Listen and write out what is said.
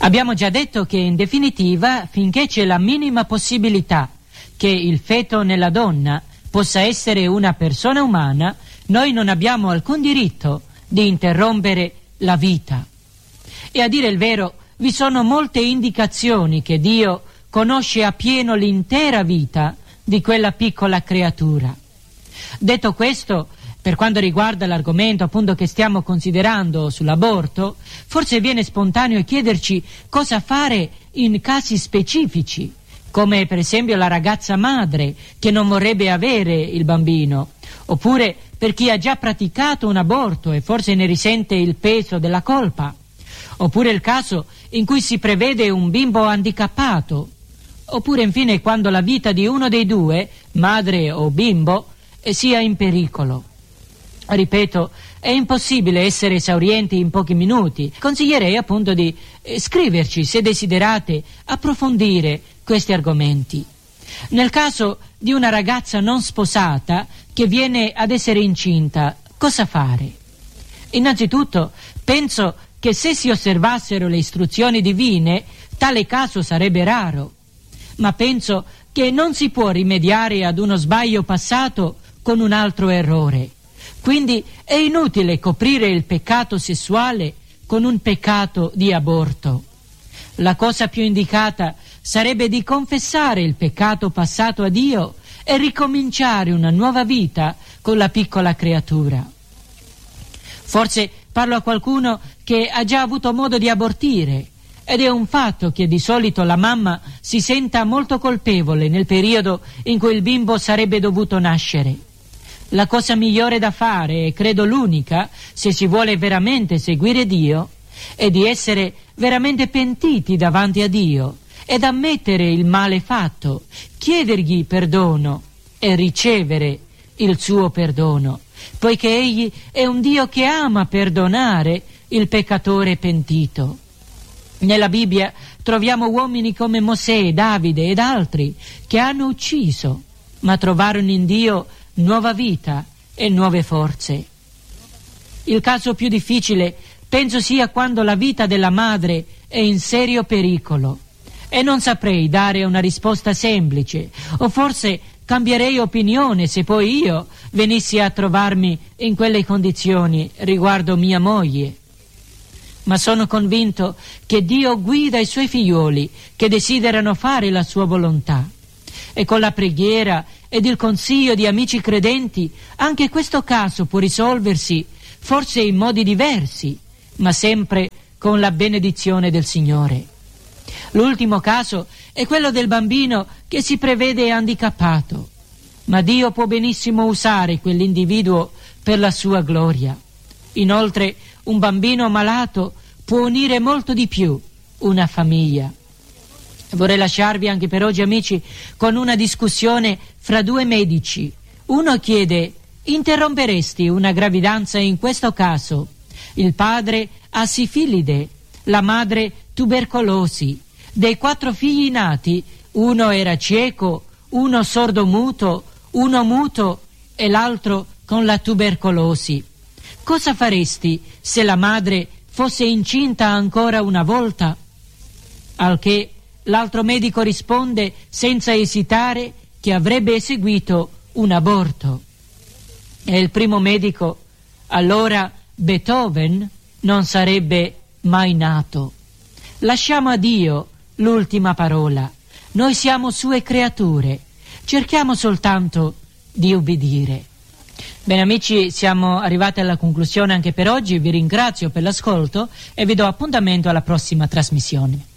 Abbiamo già detto che in definitiva, finché c'è la minima possibilità che il feto nella donna possa essere una persona umana, noi non abbiamo alcun diritto di interrompere la vita. E a dire il vero, vi sono molte indicazioni che Dio conosce appieno l'intera vita di quella piccola creatura. Detto questo, per quanto riguarda l'argomento appunto che stiamo considerando sull'aborto, forse viene spontaneo chiederci cosa fare in casi specifici, come per esempio la ragazza madre che non vorrebbe avere il bambino, oppure per chi ha già praticato un aborto e forse ne risente il peso della colpa, oppure il caso in cui si prevede un bimbo handicappato, oppure infine quando la vita di uno dei due, madre o bimbo, sia in pericolo. Ripeto, è impossibile essere esaurienti in pochi minuti. Consiglierei appunto di scriverci se desiderate approfondire questi argomenti. Nel caso di una ragazza non sposata che viene ad essere incinta, cosa fare? Innanzitutto, penso che se si osservassero le istruzioni divine, tale caso sarebbe raro. Ma penso che non si può rimediare ad uno sbaglio passato con un altro errore. Quindi è inutile coprire il peccato sessuale con un peccato di aborto. La cosa più indicata sarebbe di confessare il peccato passato a Dio e ricominciare una nuova vita con la piccola creatura. Forse parlo a qualcuno che ha già avuto modo di abortire, ed è un fatto che di solito la mamma si senta molto colpevole nel periodo in cui il bimbo sarebbe dovuto nascere. La cosa migliore da fare, e credo l'unica, se si vuole veramente seguire Dio, è di essere veramente pentiti davanti a Dio ed ammettere il male fatto, chiedergli perdono e ricevere il suo perdono, poiché Egli è un Dio che ama perdonare il peccatore pentito. Nella Bibbia troviamo uomini come Mosè, Davide ed altri che hanno ucciso, ma trovarono in Dio nuova vita e nuove forze. Il caso più difficile penso sia quando la vita della madre è in serio pericolo, e non saprei dare una risposta semplice, o forse cambierei opinione se poi io venissi a trovarmi in quelle condizioni riguardo mia moglie. Ma sono convinto che Dio guida i suoi figlioli che desiderano fare la sua volontà, e con la preghiera ed il consiglio di amici credenti anche questo caso può risolversi, forse in modi diversi, ma sempre con la benedizione del Signore. L'ultimo caso è quello del bambino che si prevede handicappato, ma Dio può benissimo usare quell'individuo per la sua gloria. Inoltre, un bambino malato può unire molto di più una famiglia. Vorrei lasciarvi anche per oggi, amici, con una discussione fra due medici. Uno chiede: interromperesti una gravidanza in questo caso? Il padre ha sifilide, la madre tubercolosi. Dei 4 figli nati, uno era cieco, uno sordomuto, uno muto e l'altro con la tubercolosi. Cosa faresti se la madre fosse incinta ancora una volta? Al che l'altro medico risponde senza esitare che avrebbe eseguito un aborto. E il primo medico: allora Beethoven non sarebbe mai nato. Lasciamo a Dio l'ultima parola. Noi siamo sue creature, cerchiamo soltanto di ubbidire. Bene amici, siamo arrivati alla conclusione anche per oggi. Vi ringrazio per l'ascolto e vi do appuntamento alla prossima trasmissione.